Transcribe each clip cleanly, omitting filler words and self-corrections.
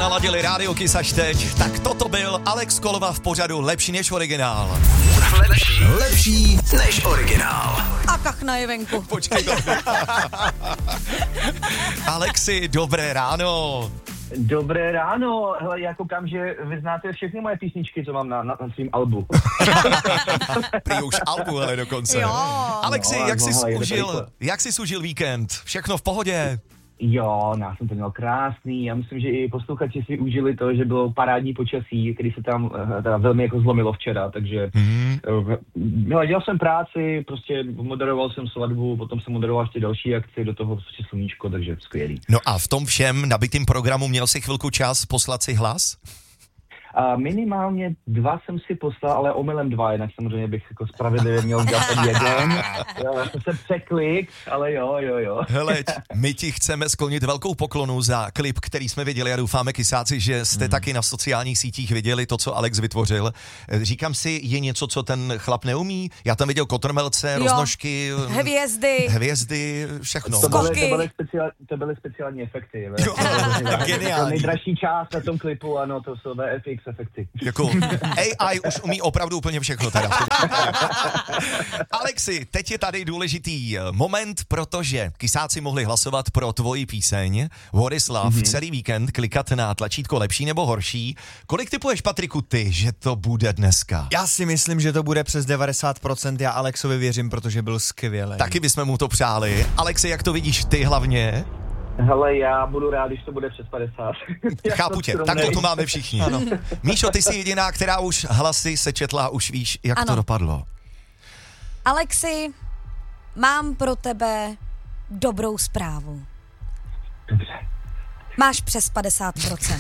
naladili Rádio Kiss až teď, tak toto byl Alex Kolova v pořadu Lepší než originál. Lepší než originál. A kachna je venku. Počkej to. Alexi, dobré ráno. Dobré ráno, hele, já koukám, že vy znáte všechny moje písničky, co mám na svým albu. Prý už albu, ale dokonce. Jo. Alexi, No, jak jsi užil víkend? Všechno v pohodě? Jo, já jsem to měl krásný, já myslím, že i posluchači si užili to, že bylo parádní počasí, který se tam teda velmi jako zlomilo včera, takže dělal jsem práci, prostě moderoval jsem svatbu, potom jsem moderoval ještě další akci, do toho prostě sluníčko, takže skvělý. No a v tom všem nabitým programu měl jsi chvilku čas poslat si hlas? Minimálně 2 jsem si poslal, ale omylem 2, jinak samozřejmě bych jako spravedlivě měl dělat ten jeden. Jo, já jsem se překlik, ale jo. Hele, my ti chceme sklonit velkou poklonu za klip, který jsme viděli a doufáme, kysáci, že jste taky na sociálních sítích viděli to, co Alex vytvořil. Říkám si, je něco, co ten chlap neumí? Já tam viděl kotrmelce, roznožky, hvězdy, všechno. To byly speciální efekty. Geniální. Nejdražší část na tom klipu, ano, to jsou VFX efekty. Jako AI už umí opravdu úplně všechno teda. Alexi, teď je tady důležitý moment, protože kysáci mohli hlasovat pro tvoji píseň What is Love celý víkend, klikat na tlačítko lepší nebo horší. Kolik typuješ, Patriku, ty, že to bude dneska? Já si myslím, že to bude přes 90%, já Alexovi věřím, protože byl skvělý. Taky bychom mu to přáli. Alexi, jak to vidíš ty hlavně? Hele, já budu rád, když to bude přes 50. Chápu tě, takhle to máme všichni. Ano. Míšo, ty jsi jediná, která už hlasy sečetla, už víš, jak to dopadlo. Alexi, mám pro tebe dobrou zprávu. Dobře. Máš přes 50%.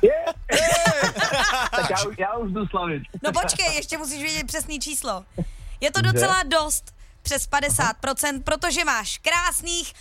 Tak já už jdu slavit. No počkej, ještě musíš vědět přesný číslo. Je to docela dost. Přes 50%, protože máš krásných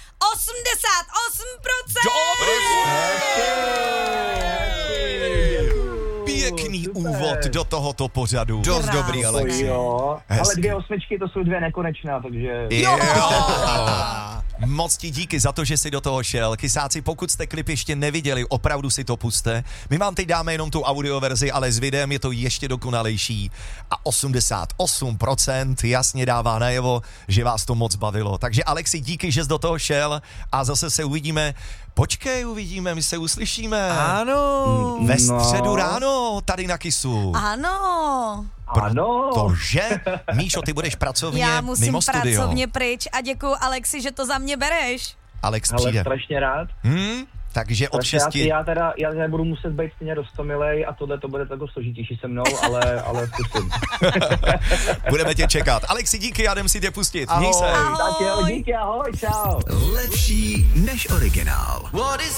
88%! Pěkný úvod do tohoto pořadu. Dost dobrý, Alexi. Jo, ale 2 osmičky, to jsou 2 nekonečná, takže... Jo. Moc ti díky za to, že jsi do toho šel. Kysáci, pokud jste klip ještě neviděli, opravdu si to puste. My vám teď dáme jenom tu audioverzi, ale s videem je to ještě dokonalejší. A 88% jasně dává najevo, že vás to moc bavilo. Takže Alexi, díky, že jsi do toho šel a zase se uvidíme. Počkej, uvidíme, my se uslyšíme. Ano. Ve středu ráno, tady na Kisu. Ano. Protože, Míšo, ty budeš pracovně Já musím mimo studio. pracovně pryč a děkuju Alexi, že to za mě bereš. Alex Ale přijde. strašně rád. Takže od 6. Já budu muset být stejně roztomilej a tohle to bude tako složitější se mnou, ale zkusím. Budeme tě čekat. Alexi, díky, já jdem si tě pustit. Ahoj. Měj se. Tak jo, díky, ahoj, čau. Lepší než originál. What is